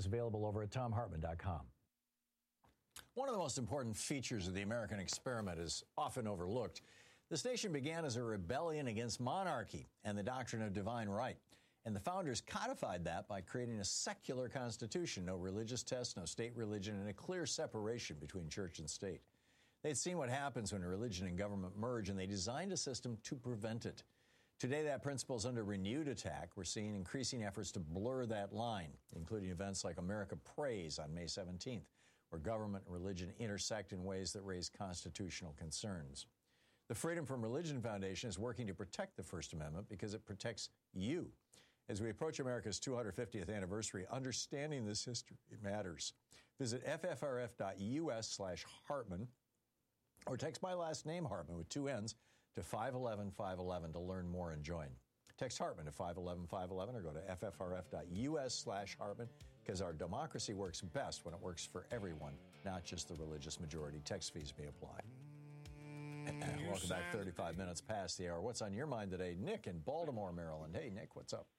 is available over at TomHartman.com. One of the most important features of the American experiment is often overlooked. This nation began as a rebellion against monarchy and the doctrine of divine right. And the founders codified that by creating a secular constitution, no religious test, no state religion, and a clear separation between church and state. They'd seen what happens when religion and government merge, and they designed a system to prevent it. Today, that principle is under renewed attack. We're seeing increasing efforts to blur that line, including events like America Prays on May 17th, where government and religion intersect in ways that raise constitutional concerns. The Freedom from Religion Foundation is working to protect the First Amendment because it protects you. As we approach America's 250th anniversary, understanding this history matters. Visit ffrf.us/Hartman or text my last name, Hartman, with 2 N's, to 511-511 to learn more and join. Text Hartman to 511-511 or go to ffrf.us/Hartman because our democracy works best when it works for everyone, not just the religious majority. Text fees may apply. Welcome back, 35 minutes past the hour. What's on your mind today? Nick in Baltimore, Maryland. Hey, Nick, what's up?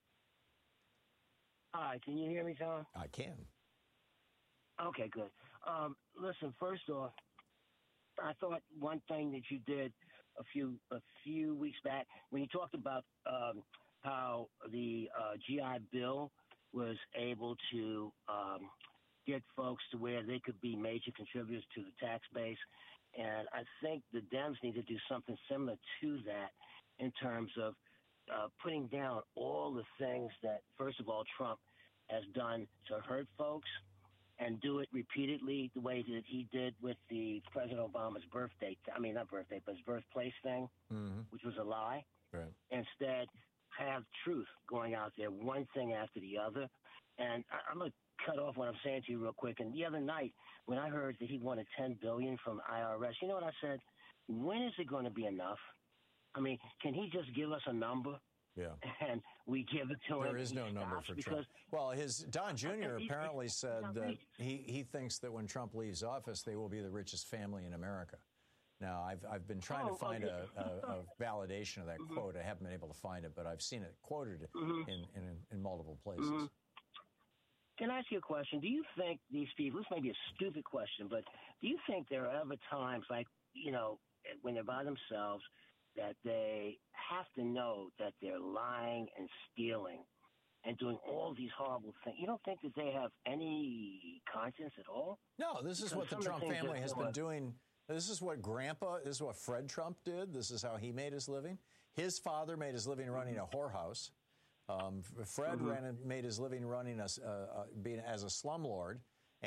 Hi, can you hear me, Tom? I can. Okay, good. Listen, first off, I thought one thing that you did a few weeks back when you talked about how the GI Bill was able to get folks to where they could be major contributors to the tax base. And I think the Dems need to do something similar to that in terms of putting down all the things that, first of all, Trump has done to hurt folks and do it repeatedly the way that he did with the President Obama's birthday. I mean, not birthday, but his birthplace thing, which was a lie. Right. Instead, have truth going out there, one thing after the other. And I'm going to cut off what I'm saying to you real quick. And the other night, when I heard that he wanted $10 billion from IRS, you know what I said? When is it going to be enough? I mean, can he just give us a number? Yeah. And we give it to him. There is no number for Trump. Well, Don Jr. apparently said that he thinks that when Trump leaves office, they will be the richest family in America. Now, I've been trying to find a validation of that quote. I haven't been able to find it, but I've seen it quoted in multiple places. Can I ask you a question? Do you think these people, this may be a stupid question, but do you think there are ever times, like, you know, when they're by themselves, that they have to know that they're lying and stealing and doing all these horrible things? You don't think that they have any conscience at all? No, this is what the Trump family has been doing. This is what this is what Fred Trump did. This is how he made his living. His father made his living running a whorehouse. Fred made his living running being as a slumlord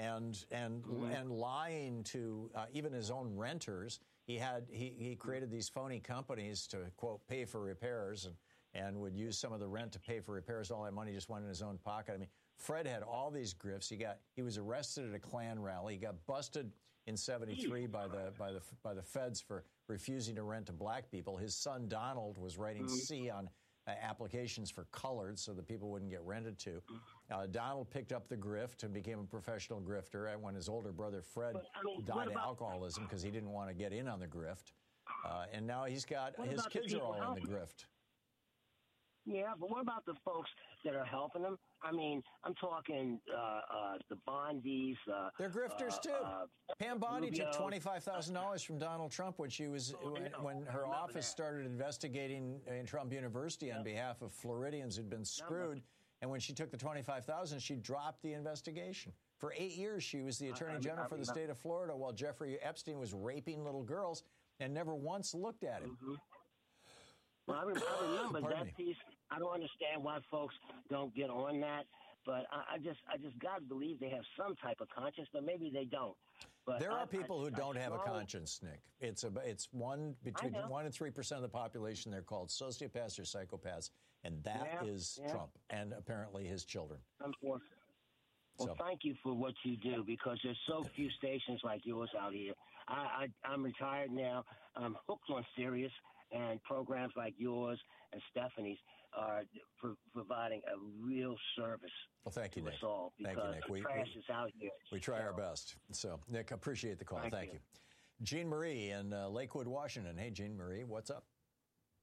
and lying to even his own renters. He created these phony companies to, quote, pay for repairs and would use some of the rent to pay for repairs. All that money just went in his own pocket. I mean, Fred had all these grifts. He was arrested at a Klan rally. He got busted in '73 by the feds for refusing to rent to black people. His son Donald was writing C on applications for colored so that people wouldn't get rented to. Donald picked up the grift and became a professional grifter when his older brother Fred died of alcoholism because he didn't want to get in on the grift. And now his kids are all in the grift. Yeah, but what about the folks that are helping them? I mean, I'm talking the Bondis. They're grifters too. Pam Bondi took $25,000 from Donald Trump when her office started investigating in Trump University on behalf of Floridians who'd been screwed. And when she took the $25,000, she dropped the investigation. For 8 years, she was the Attorney General for the state of Florida while Jeffrey Epstein was raping little girls and never once looked at him. Well, I remember that piece. I don't understand why folks don't get on that, but I just got to believe they have some type of conscience, but maybe they don't. But there are people who don't have a conscience, Nick. It's between 1% and 3% of the population. They're called sociopaths or psychopaths, and that is Trump and apparently his children. Unfortunately. Well, thank you for what you do, because there's so few stations like yours out here. I'm retired now. I'm hooked on Sirius, and programs like yours and Stephanie's are providing a real service. Well, thank you, Nick. Us all, thank you, Nick. The trash is out here. We try our best. So, Nick, appreciate the call. Thank you. Jean Marie in Lakewood, Washington. Hey, Jean Marie, what's up?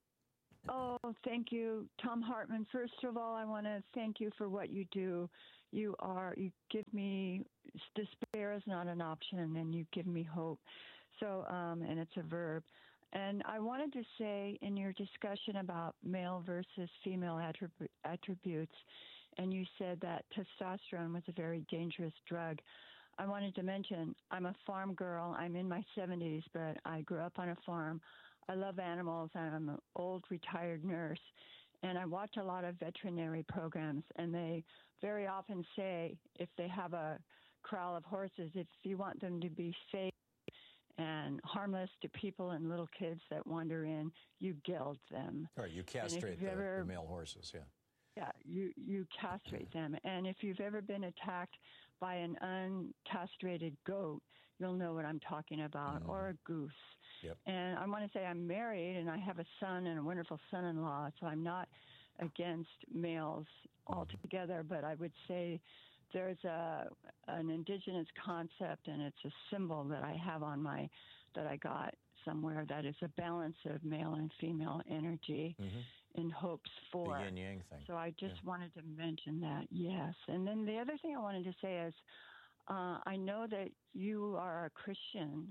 Oh, thank you, Tom Hartman. First of all, I want to thank you for what you do. you give me, despair is not an option, and you give me hope. So, and it's a verb. And I wanted to say, in your discussion about male versus female attributes, and you said that testosterone was a very dangerous drug. I wanted to mention, I'm a farm girl. I'm in my 70s, but I grew up on a farm. I love animals. I'm an old retired nurse, and I watch a lot of veterinary programs, and they very often say if they have a corral of horses, if you want them to be safe and harmless to people and little kids that wander in, you gild them. Right, you castrate the male horses, yeah. Yeah, you castrate them. And if you've ever been attacked by an uncastrated goat, you'll know what I'm talking about, or a goose. Yep. And I want to say I'm married, and I have a son and a wonderful son-in-law, so I'm not against males altogether, but I would say there's an indigenous concept, and it's a symbol that I have that I got somewhere, that is a balance of male and female energy in hopes for. The yin-yang thing. So I just wanted to mention that, yes. And then the other thing I wanted to say is I know that you are a Christian,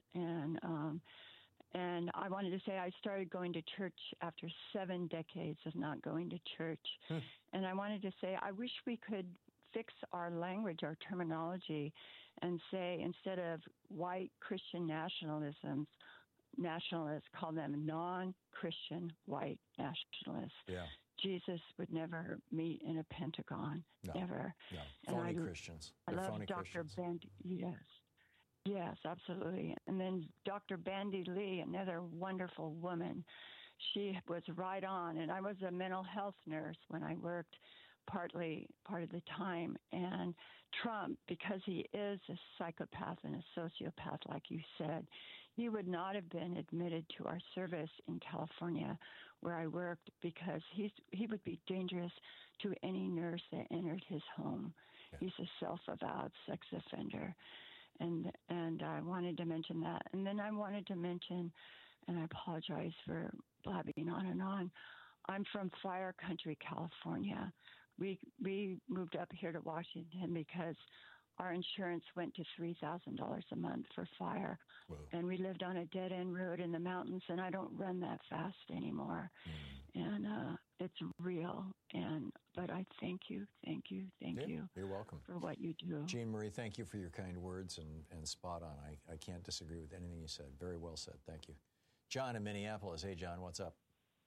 and I wanted to say I started going to church after 7 decades of not going to church. And I wanted to say I wish we could fix our language, our terminology, and say instead of white Christian nationalists, call them non-Christian white nationalists. Yeah. Jesus would never meet in a Pentagon, never. No, phony Christians. I They're love phony Dr. Christians. Bandy, yes, absolutely. And then Dr. Bandy Lee, another wonderful woman, she was right on. And I was a mental health nurse when I worked part of the time. And Trump, because he is a psychopath and a sociopath, like you said, he would not have been admitted to our service in California where I worked, because he would be dangerous to any nurse that entered his home. Yeah. He's a self-avowed sex offender. And I wanted to mention that. And then I wanted to mention, and I apologize for blabbing on and on, I'm from Fire Country, California. We moved up here to Washington because our insurance went to $3,000 a month for fire. Whoa. And we lived on a dead-end road in the mountains, and I don't run that fast anymore. And it's real. But I thank you. You're welcome. For what you do. Jean Marie, thank you for your kind words, and spot on. I can't disagree with anything you said. Very well said. Thank you. John in Minneapolis. Hey, John, what's up?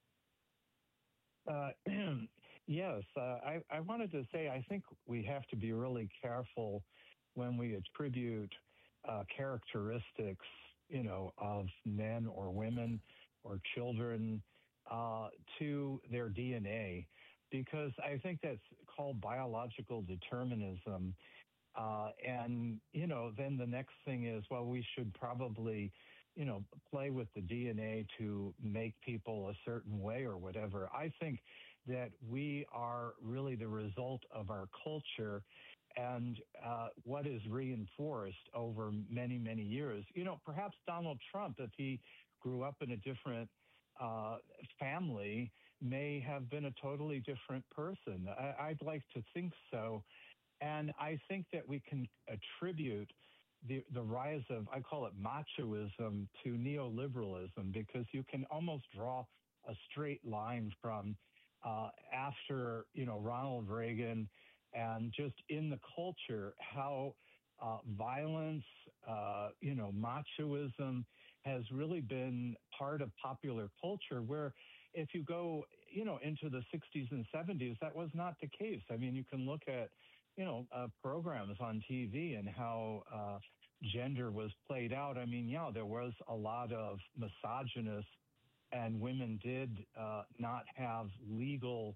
Yes, I wanted to say I think we have to be really careful when we attribute characteristics, of men or women or children to their DNA, because I think that's called biological determinism. And, then the next thing is, well, we should probably, play with the DNA to make people a certain way or whatever. I think that we are really the result of our culture and what is reinforced over many, many years. Perhaps Donald Trump, if he grew up in a different family, may have been a totally different person. I'd like to think so. And I think that we can attribute the rise of, I call it machoism, to neoliberalism, because you can almost draw a straight line from after, Ronald Reagan, and just in the culture, how violence, machoism has really been part of popular culture, where if you go, into the 60s and 70s, that was not the case. I mean, you can look at, programs on TV and how gender was played out. I mean, there was a lot of misogynists, and women did not have legal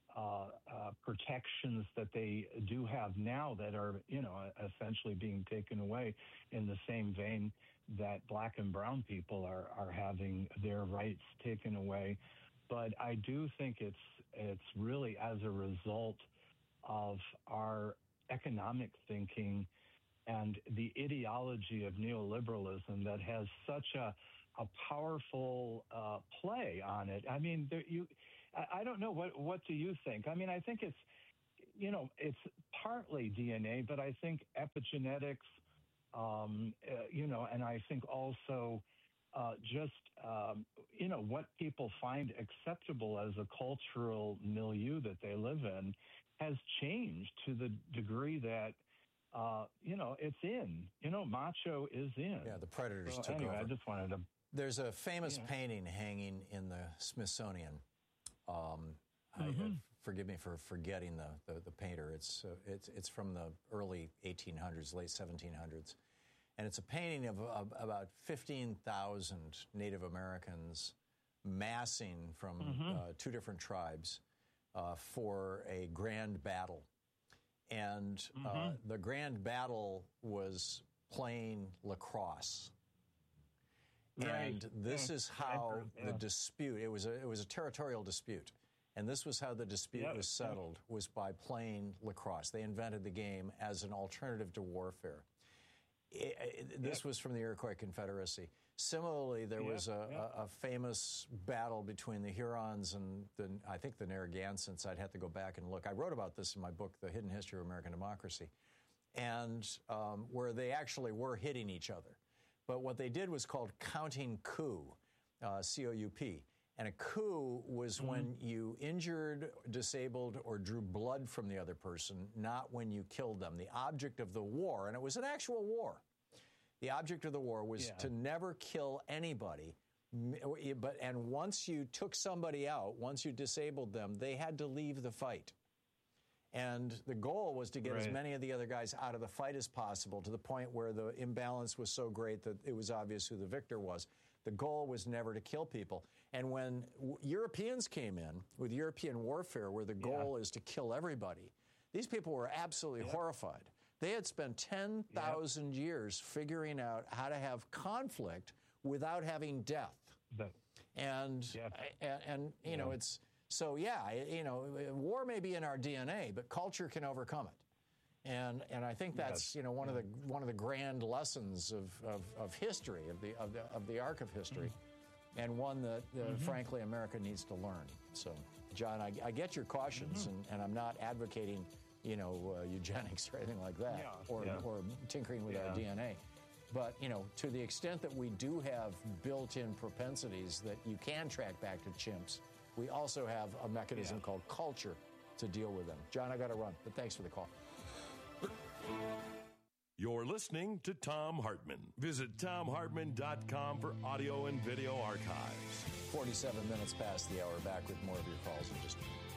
protections that they do have now that are, essentially being taken away, in the same vein that black and brown people are having their rights taken away. But I do think it's really as a result of our economic thinking and the ideology of neoliberalism that has such a powerful play on it. I mean, I don't know, what do you think? I mean, I think it's partly DNA, but I think epigenetics, and I think also what people find acceptable as a cultural milieu that they live in has changed to the degree that, it's in. Macho is in. Yeah, the predators took anyway, over. I just wanted to... There's a famous painting hanging in the Smithsonian. Forgive me for forgetting the painter. It's from the early 1800s, late 1700s. And it's a painting of about 15,000 Native Americans massing from two different tribes for a grand battle. And the grand battle was playing lacrosse. Right. And this is how the dispute, it was a territorial dispute. And this was how the dispute was settled, was by playing lacrosse. They invented the game as an alternative to warfare. This was from the Iroquois Confederacy. Similarly, there was a famous battle between the Hurons and I think the Narragansetts. I'd have to go back and look. I wrote about this in my book, The Hidden History of American Democracy, and where they actually were hitting each other. But what they did was called counting coup, C-O-U-P. And a coup was when you injured, disabled, or drew blood from the other person, not when you killed them. The object of the war, and it was an actual war, the object of the war was to never kill anybody. And once you took somebody out, once you disabled them, they had to leave the fight. And the goal was to get as many of the other guys out of the fight as possible, to the point where the imbalance was so great that it was obvious who the victor was. The goal was never to kill people. And when Europeans came in with European warfare, where the goal is to kill everybody, these people were absolutely horrified. They had spent 10,000 years figuring out how to have conflict without having death. And it's... So, war may be in our DNA, but culture can overcome it. And I think that's, one of the grand lessons of history, of the arc of history, and one that, frankly, America needs to learn. So, John, I get your cautions, and I'm not advocating, eugenics or anything like that, or tinkering with our DNA. But, to the extent that we do have built-in propensities that you can track back to chimps, we also have a mechanism called culture to deal with them. John, I got to run, but thanks for the call. You're listening to Thom Hartmann. Visit ThomHartmann.com for audio and video archives. 47 minutes past the hour. Back with more of your calls in just a minute.